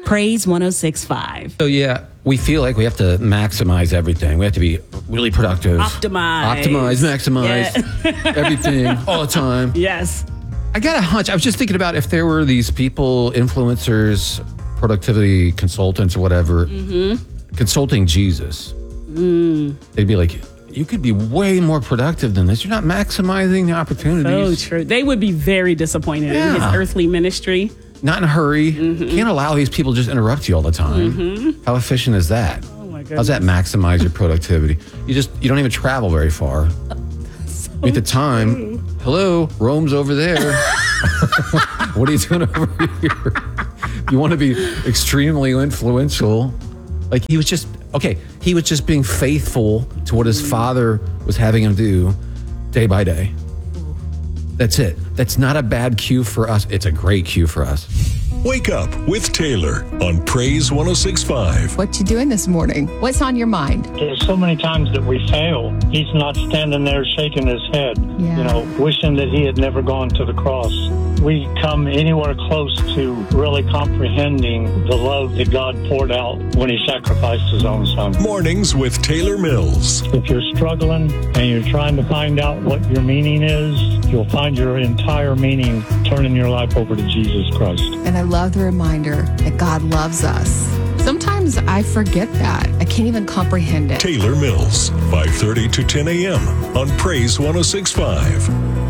Praise 106.5. So, yeah, we feel like we have to maximize everything. We have to be really productive. Maximize everything all the time. Yes. I got a hunch. I was just thinking about if there were these people, influencers, productivity consultants or whatever, consulting Jesus. They'd be like, you could be way more productive than this. You're not maximizing the opportunities. So true. They would be very disappointed in his earthly ministry. Not in a hurry. Can't allow these people to just interrupt you all the time. How efficient is that? Oh my goodness. How's that maximize your productivity? You don't even travel very far. At the time, hello, Rome's over there. What are you doing over here? You want to be extremely influential. Like he was just being faithful to what his father was having him do day by day. That's it. That's not a bad cue for us. It's a great cue for us. Wake up with Taylor on Praise 106.5. What you doing this morning? What's on your mind? There's so many times that we fail. He's not standing there shaking his head, wishing that he had never gone to the cross. We come anywhere close to really comprehending the love that God poured out when he sacrificed his own son. Mornings with Taylor Mills. If you're struggling and you're trying to find out what your meaning is, you'll find your entire meaning turning your life over to Jesus Christ. And I love the reminder that God loves us. Sometimes I forget that. I can't even comprehend it. Taylor Mills, 5:30 to 10 a.m. on Praise 106.5.